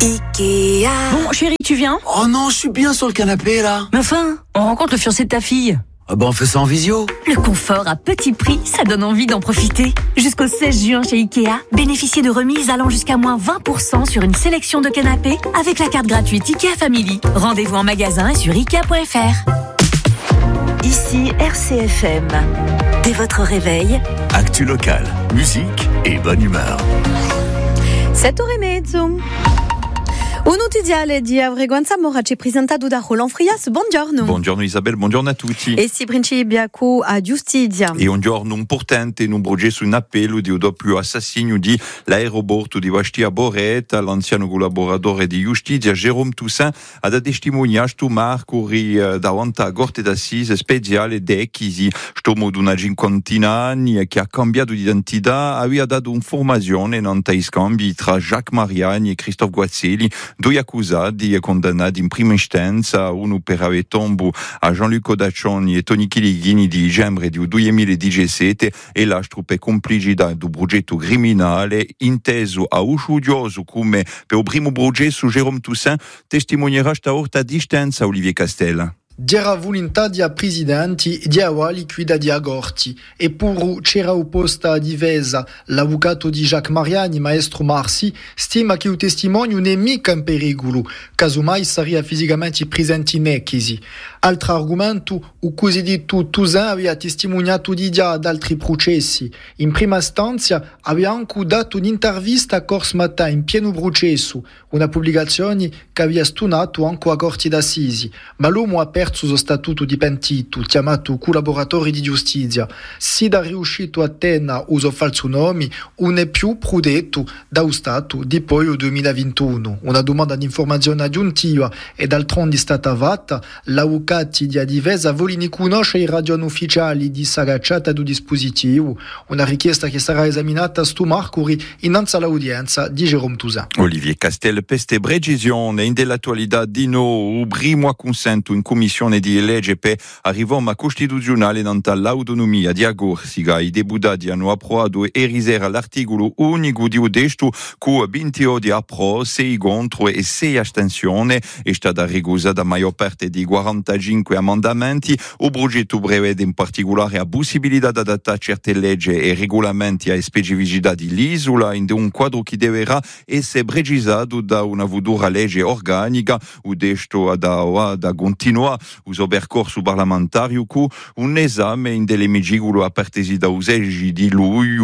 Ikea. Bon, chérie, tu viens ? Oh non, je suis bien sur le canapé, là. Mais enfin, on rencontre le fiancé de ta fille. Ah bah on fait ça en visio. Le confort à petit prix, ça donne envie d'en profiter. Jusqu'au 16 juin chez Ikea, bénéficiez de remises allant jusqu'à moins 20% sur une sélection de canapés avec la carte gratuite Ikea Family. Rendez-vous en magasin et sur Ikea.fr. Ici RCFM. Dès votre réveil, Actu locale, musique et bonne humeur. 7:30. Un notiziale di Avrego Zamora ci presentato da Roland Frias. Buongiorno. Buongiorno Isabel, buongiorno a tutti. E si principiaco a giustizia. E un giorno importante in un processo in appello di un doppio assassinio di l'aeroporto di Bastia Boretta. L'anziano collaboratore di giustizia Jérôme Toussaint ha da testimoniato Marco davanti a Corte d'Assise speciale d'Echisi. Stomo di una cinquantina anni che ha cambiato di identità aveva dato informazione in scambi tra Jacques Mariani e Christophe Guazzelli, due accusati e condannati in prima istanza, uno per aver tombo a Jean-Luc Odaccioni e Tony Chilighini di dicembre di 2017 e l'altro per complicità del progetto criminale inteso a un studioso come per il primo processo Jérôme Toussaint testimonierà stavolta a distanza Olivier Castella. Diera volontà di presidenti di awa liquida di agorti e puru c'era opposta difesa l'avvocato di Jacques Mariani, maestro Marsi, stima che il testimonio non è mica in pericolo, casomai sarebbe fisicamente presente in Echisi. Altro argomento, il cosiddetto Toussaint aveva testimoniato di già ad altri processi. In prima stanza aveva anche dato un'intervista a Corse Matin in pieno processo, una pubblicazione che aveva stunato anche a Corte d'Assisi, ma l'uomo ha perso lo statuto di pentito, chiamato collaboratore di giustizia. Si da riuscito a tenere uso falso nome, non è più prudetto da un stato di poi il 2021. Una domanda di informazione aggiuntiva e d'altronde è stata fatta. L'avvocato di difesa vogliono conoscere i ragioni ufficiali di sagacciata del dispositivo, una richiesta che sarà esaminata sto marcuri innanzi all'udienza di Jérôme Toussaint. Olivier Castel, peste precisione in dell'attualità di no, il primo consento in commissione di legge per riforma costituzionale nanta l'autonomia di Agorsiga. I deputati hanno approvato e risera l'articolo unico di testo con 28 appro, 6 contro e 6 astensioni. È stata ricusa da maggior parte di 45 emendamenti. Il progetto prevede in particolare la possibilità di adattare certe leggi e regolamenti alle specificità dell'isola in un quadro che dovrà essere precisato da una futura legge organica. Il testo da continuare il percorso parlamentario con un esame in delle megicolo a partire da useggi di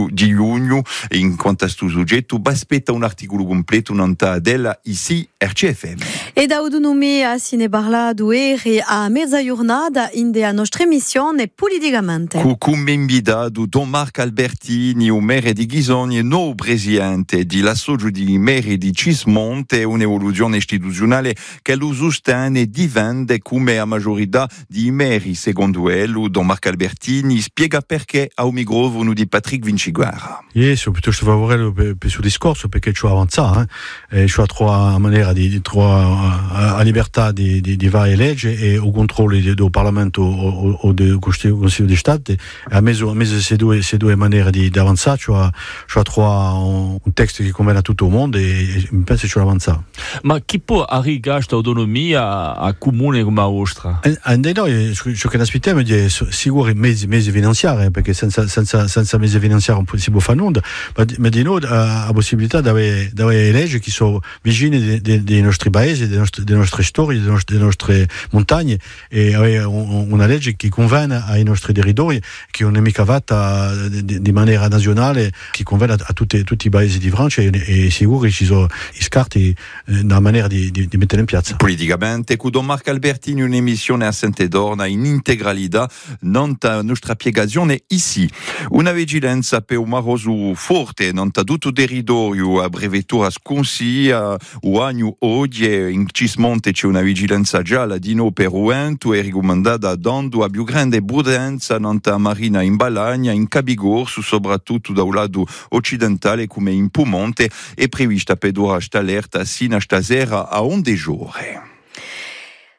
giugno in quanto a questo soggetto aspetta un articolo completo nanta della ICI RCFM. E da autonomia si ne parla ieri a mezza giornata in della nostra emissione politicamente. Come invitato Don Marco Albertini, il maire di Ghisoni e nuovo presidente dell'Associo di Maire di Cismonte, un'evoluzione istituzionale che lo sostiene e difende come a maggiorità di mairi. Secondo lui, Don Marco Albertini spiega perché a un microfono di Patrick Vinciguerra. Io sono piuttosto favorevole per questo discorso perché ci avanza, ci ha trovato maniera di trovare la libertà di varie leggi e il controllo del Parlamento o del Consiglio di Stato. A mezzo queste due maniere di avanzare, ci ha trovato un testo che conviene a tutto il mondo e mi penso che ci avanza. Ma chi può arrivare a questa autonomia a comune come la vostra? Noi ciò che aspettiamo è sicuro mezzi finanziari, perché senza mezzi finanziari non si può fare nulla, ma di noi la possibilità di avere leggi che sono vicine dei nostri paesi, delle nostre storie, delle nostre montagne, e avere una legge che conviene ai nostri territori, che non è mica fatta di maniera nazionale, che conviene a tutti i paesi di Francia, e sicuro che ci sono i scarti una maniera di mettere in piazza. Politicamente, con Don Marco Albertini, un'emissione a Sant'Edorna in integralità, nonta nostra spiegazione ici. Una vigilanza per un maroso forte, nonta tutto territorio, a brevettura sconsiglia, o anno oggi, in Cismonte c'è una vigilanza gialla di no per Uento e ricomandata dando a più grande prudenza nonta marina in Balagna, in Cabigorso, soprattutto da un lato occidentale come in Piemonte, è prevista per ora sta allerta sino a stasera a onde giorni.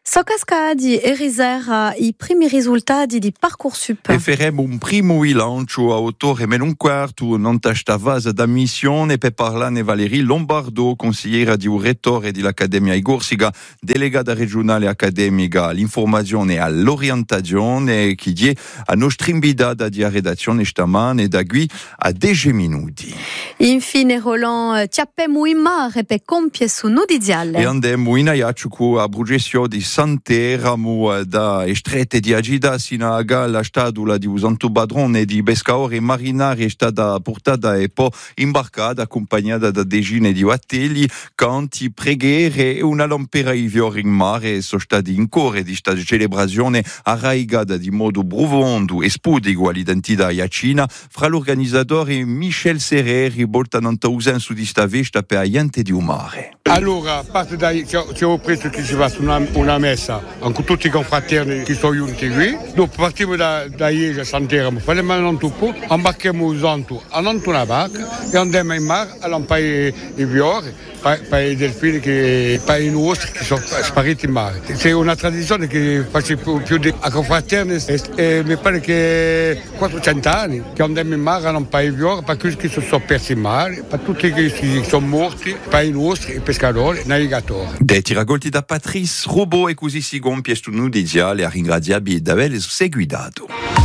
Socascadi e risera i primi risultati di Parcoursup. E faremo un primo rilancio a 8h15 non tasta vasa d'ammissione per parlare Valerie Lombardo, consigliera di un rettore dell'Accademia Igorsiga, delegata regionale accademica all'informazione e all'orientazione, che die a nostra invitada di redazione stamane da qui a 10 minuti. Infine Roland Ciappemo in mare per compie su nudiziale. E andemmo in Aiaciucu a Brugesio di Sant'Eramo da Estrete di Agida sino a Galla stadula di Usanto Badrone di Bescaore Marinari è stata portata e poi imbarcata accompagnata da decine di battelli, canti, preghiere e una lampera i fiori in mare sono stati in cuore di questa celebrazione arraigata di modo profondo e spudico all'identità iacina fra l'organizzatore Michel Serreri volta non usanza di questa festa per niente di mare. Allora, parte da ci ho preso che si va su una messa con tutti i confraterni che sono giunti qui. Dopo partiamo da ieri a Sant'Eramo, faremo un tupo, imbarchiamo usanto a una barca e andiamo in mare a lampare i fiori per i delfini, per i nostri che sono spariti in mare. C'è una tradizione che faccio più di confraterni e mi pare che 400 anni che andiamo in mare a lampare i fiori per quelli che sono persi in mare, per tutti che sono morti, per i nostri i pescatori, i navigatori. Dei tiragolti da Patrice Robot e così si compie stu nudiziale a ringraziabili d'aver seguidato.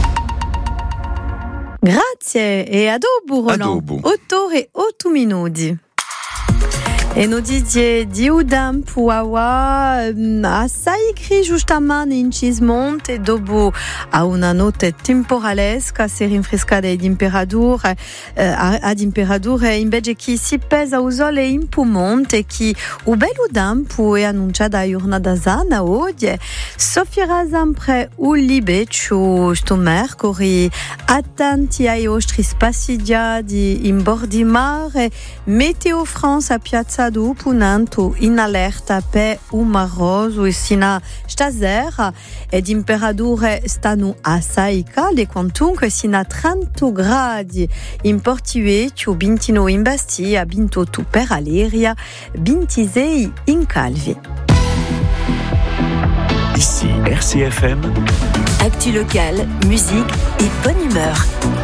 Grazie e a dopo Roland. A dopo. 8 minuti. E notizie di Udam Puawa assai cri giustamente in Cismonte dopo a una notte temporalesca si rinfrescata ad imperature invece che si pesa a usole in Pumonte che u bello dampo è annunciata a giornata sana oggi soffierà sempre un libeccio sto mercoledì attenti ai vostri spaziati in bordi mare Meteo France a Piazza Punanto in allerta per un maroso e sino stasera e di temperature stanno assai calde quantunque sino a 30 gradi in Portivecchio, 29 in Bastia, 28 per Aleria, 26 in Calvi. Ici RCFM. Actu locale, musique et bonne humeur.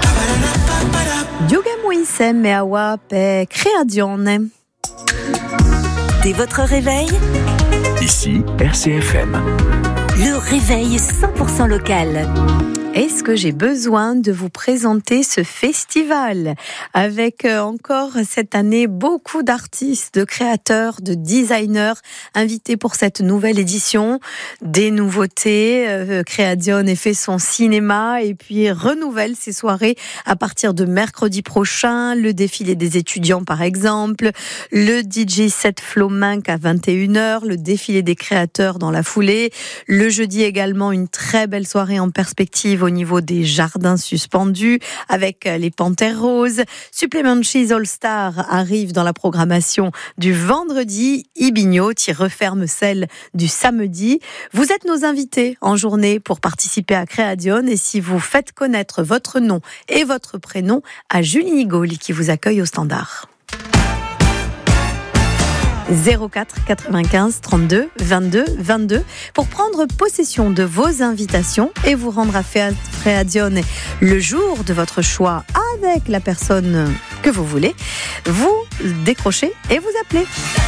Diogamo insieme a Wape Creazione. Dès votre réveil, Ici RCFM. le réveil 100% local. Est-ce que j'ai besoin de vous présenter ce festival avec encore cette année beaucoup d'artistes, de créateurs, de designers invités pour cette nouvelle édition, des nouveautés, Creazione fait son cinéma et puis renouvelle ses soirées à partir de mercredi prochain, le défilé des étudiants par exemple, le DJ set Flamenc à 21h, le défilé des créateurs dans la foulée, le jeudi également une très belle soirée en perspective au niveau des jardins suspendus avec les Panthères Roses. Supplément Cheese All Star arrive dans la programmation du vendredi. Ibigno qui referme celle du samedi. Vous êtes nos invités en journée pour participer à Creazione et si vous faites connaître votre nom et votre prénom à Julie Nigoli qui vous accueille au standard. 04 95 32 22 22 pour prendre possession de vos invitations et vous rendre à Creazione le jour de votre choix avec la personne que vous voulez. Vous décrochez et vous appelez.